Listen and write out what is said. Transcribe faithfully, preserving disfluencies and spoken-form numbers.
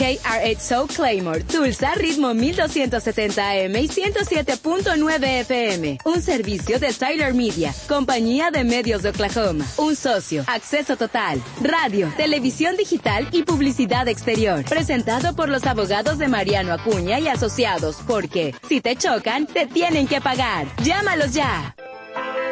R H O Claymore, Tulsa, ritmo mil doscientos setenta A M y ciento siete punto nueve F M. Un servicio de Tyler Media, compañía de medios de Oklahoma. Un socio, acceso total, radio, televisión digital y publicidad exterior. Presentado por los abogados de Mariano Acuña y Asociados, porque si te chocan, te tienen que pagar. Llámalos ya.